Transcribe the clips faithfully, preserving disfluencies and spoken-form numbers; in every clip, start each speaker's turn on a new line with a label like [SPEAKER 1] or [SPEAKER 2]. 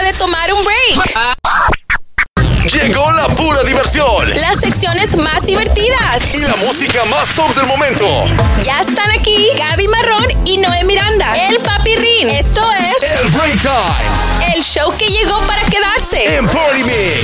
[SPEAKER 1] de tomar un break.
[SPEAKER 2] Llegó la pura diversión.
[SPEAKER 1] Las secciones más divertidas.
[SPEAKER 2] Y la música más top del momento.
[SPEAKER 1] Ya están aquí Gaby Marrón y Noé Miranda. El Papirrín. Esto es...
[SPEAKER 2] El Break Time.
[SPEAKER 1] El show que llegó para quedarse.
[SPEAKER 2] En Party Mix.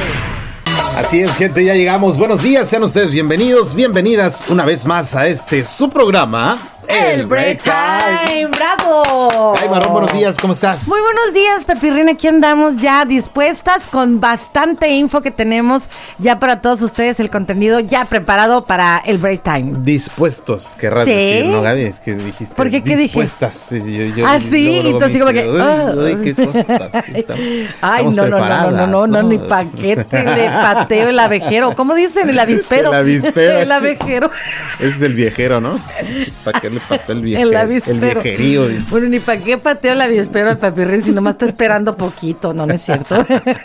[SPEAKER 3] Así es, gente, ya llegamos. Buenos días, sean ustedes bienvenidos, bienvenidas una vez más a este su programa,
[SPEAKER 4] El Break Time. ¡Bravo!
[SPEAKER 3] Ay, Marrón, buenos días, ¿cómo estás?
[SPEAKER 4] Muy buenos días, Pepirrín. Aquí andamos ya dispuestas con bastante info que tenemos ya para todos ustedes, el contenido ya preparado para el Break Time.
[SPEAKER 3] Dispuestos, querrás
[SPEAKER 4] ¿Sí?
[SPEAKER 3] decir, ¿no, Gaby? Es que dijiste
[SPEAKER 4] ¿Por qué? ¿Qué dije?
[SPEAKER 3] dispuestas. Yo, yo,
[SPEAKER 4] Ah, sí,
[SPEAKER 3] luego, luego
[SPEAKER 4] entonces como
[SPEAKER 3] me
[SPEAKER 4] que...
[SPEAKER 3] dije,
[SPEAKER 4] ah.
[SPEAKER 3] Uy, qué cosas. Sí, estamos,
[SPEAKER 4] Ay,
[SPEAKER 3] estamos
[SPEAKER 4] no, no, no, no, no, no, no, ni paquete, le pateo el abejero. ¿Cómo dicen? El avispero.
[SPEAKER 3] El avispero.
[SPEAKER 4] El abejero.
[SPEAKER 3] Ese es el viejero, ¿no? ¿Para qué le pateo el viejero?
[SPEAKER 4] El avispero.
[SPEAKER 3] El viejerío. Dice.
[SPEAKER 4] Bueno, ni para qué pateo el avispero al Papirrín si nomás está esperando poquito, ¿no? ¿No es cierto?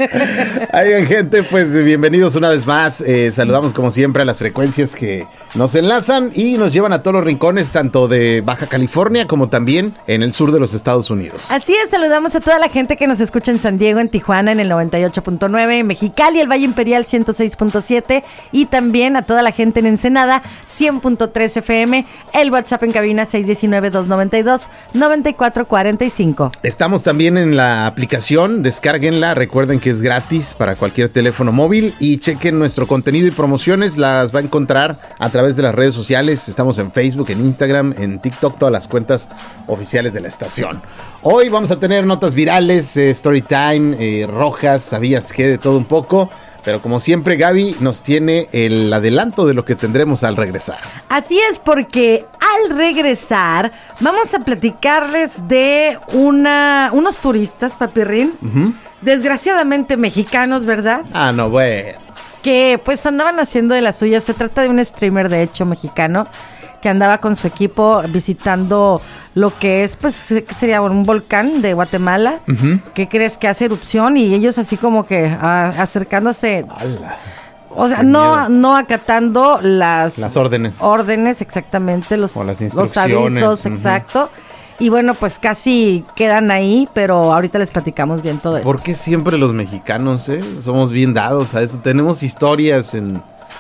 [SPEAKER 3] Oigan, gente, pues bienvenidos una vez más. Eh, saludamos como siempre a las frecuencias que nos enlazan y nos llevan a todos los rincones, tanto de Baja California como también en el sur de los Estados Unidos.
[SPEAKER 4] Así es, saludamos a toda la gente que nos escucha en San Diego, en Tijuana, en el noventa y ocho punto nueve, en Mexicali, el Valle Imperial ciento seis punto siete y también a toda la gente en Ensenada, cien punto tres F M, el WhatsApp en cabina seis uno nueve, dos nueve dos, nueve cuatro cuatro cinco.
[SPEAKER 3] Estamos también en la aplicación, descárguenla, recuerden que es gratis para cualquier teléfono móvil y chequen nuestro contenido y promociones, las va a encontrar a través de las redes sociales, estamos en Facebook, en Instagram, en TikTok, todas las cuentas oficiales de la estación. Hoy vamos a tener notas virales, eh, story time, eh, rojas, sabías que de todo un poco. Pero como siempre, Gaby nos tiene el adelanto de lo que tendremos al regresar.
[SPEAKER 4] Así es, porque al regresar vamos a platicarles de una unos turistas, Papirrín, uh-huh. desgraciadamente mexicanos, ¿verdad?
[SPEAKER 3] Ah, no, bueno.
[SPEAKER 4] Que pues andaban haciendo de las suyas. Se trata de un streamer, de hecho, mexicano, que andaba con su equipo visitando lo que es, pues, que sería un volcán de Guatemala. Uh-huh. ¿Qué crees? Que hace erupción y ellos así como que uh, acercándose. ¡Hala! O sea, no, no acatando las...
[SPEAKER 3] Las órdenes.
[SPEAKER 4] Órdenes, exactamente, los,
[SPEAKER 3] o las
[SPEAKER 4] los avisos, uh-huh. exacto. Y bueno, pues casi quedan ahí, pero ahorita les platicamos bien todo esto.
[SPEAKER 3] ¿Por qué siempre los mexicanos, eh? Somos bien dados a eso. Tenemos historias en...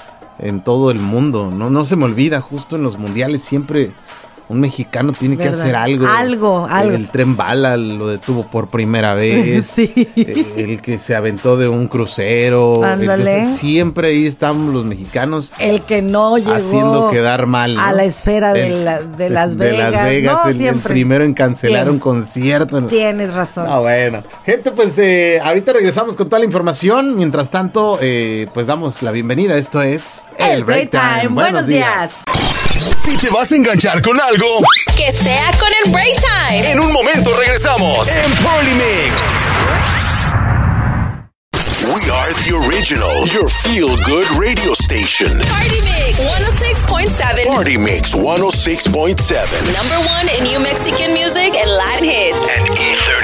[SPEAKER 3] en todo el mundo, no no se me olvida, justo en los mundiales siempre un mexicano tiene ¿verdad? Que hacer algo.
[SPEAKER 4] Algo, algo.
[SPEAKER 3] El Tren Bala lo detuvo por primera vez.
[SPEAKER 4] Sí.
[SPEAKER 3] El, el que se aventó de un crucero.
[SPEAKER 4] Ándale.
[SPEAKER 3] El que, siempre ahí estamos los mexicanos.
[SPEAKER 4] El que no llegó
[SPEAKER 3] haciendo quedar mal, ¿no?
[SPEAKER 4] A la esfera
[SPEAKER 3] el,
[SPEAKER 4] de, la, de Las Vegas.
[SPEAKER 3] De Las Vegas,
[SPEAKER 4] no,
[SPEAKER 3] el,
[SPEAKER 4] siempre.
[SPEAKER 3] el primero en cancelar Tien, un concierto.
[SPEAKER 4] Tienes razón.
[SPEAKER 3] Ah, bueno. Gente, pues eh, ahorita regresamos con toda la información. Mientras tanto, eh, pues damos la bienvenida. Esto es
[SPEAKER 4] El Break Time. Time. Buenos, Buenos días.
[SPEAKER 2] días. Si te vas a enganchar con algo,
[SPEAKER 1] que sea con el Break Time.
[SPEAKER 2] En un momento regresamos en Party Mix. We are the original, your feel-good radio station.
[SPEAKER 1] Party Mix one oh six point seven.
[SPEAKER 2] Party Mix one oh six point seven.
[SPEAKER 1] Number one in New Mexican music and Latin hits.
[SPEAKER 2] And E thirty.